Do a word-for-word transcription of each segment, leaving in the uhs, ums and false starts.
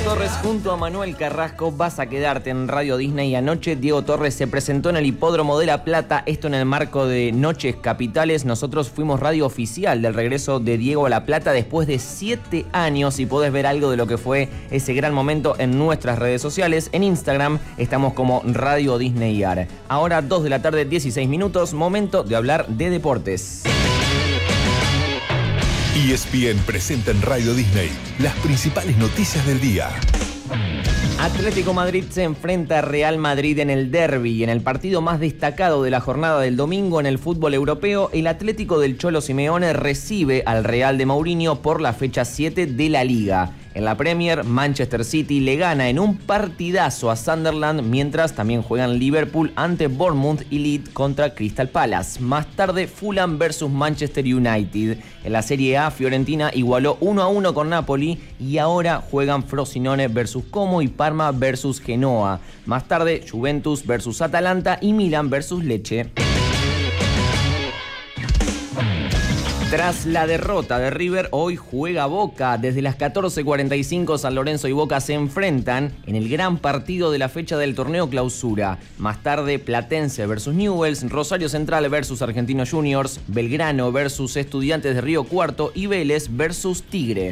Torres junto a Manuel Carrasco, Vas a quedarte en Radio Disney. Anoche Diego Torres se presentó en el Hipódromo de La Plata, esto en el marco de Noches Capitales. Nosotros fuimos radio oficial del regreso de Diego a La Plata después de siete años y podés ver algo de lo que fue ese gran momento en nuestras redes sociales. En Instagram estamos como Radio Disney A R. Ahora dos de la tarde, dieciséis minutos, momento de hablar de deportes. E S P N presenta en Radio Disney las principales noticias del día. Atlético Madrid se enfrenta a Real Madrid en el derbi. En el partido más destacado de la jornada del domingo en el fútbol europeo, el Atlético del Cholo Simeone recibe al Real de Mourinho por la fecha siete de la Liga. En la Premier, Manchester City le gana en un partidazo a Sunderland, mientras también juegan Liverpool ante Bournemouth y Leeds contra Crystal Palace. Más tarde, Fulham versus Manchester United. En la Serie A, Fiorentina igualó uno a uno con Napoli y ahora juegan Frosinone versus Como y Parma versus Genoa. Más tarde, Juventus versus Atalanta y Milan versus Lecce. Tras la derrota de River, hoy juega Boca. Desde las catorce cuarenta y cinco, San Lorenzo y Boca se enfrentan en el gran partido de la fecha del torneo Clausura. Más tarde, Platense versus Newell's, Rosario Central versus Argentinos Juniors, Belgrano versus Estudiantes de Río Cuarto y Vélez versus Tigre.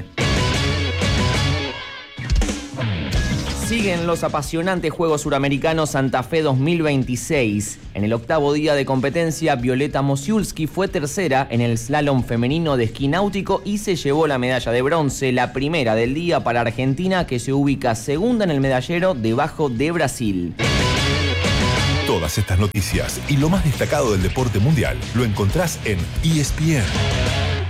Siguen los apasionantes Juegos Suramericanos Santa Fe dos mil veintiséis. En el octavo día de competencia, Violeta Mosiulski fue tercera en el slalom femenino de esquí náutico y se llevó la medalla de bronce, la primera del día para Argentina, que se ubica segunda en el medallero debajo de Brasil. Todas estas noticias y lo más destacado del deporte mundial lo encontrás en E S P N.